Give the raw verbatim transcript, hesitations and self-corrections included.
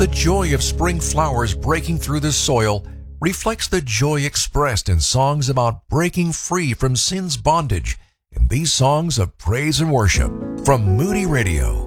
The joy of spring flowers breaking through the soil reflects the joy expressed in songs about breaking free from sin's bondage in these songs of praise and worship from Moody Radio.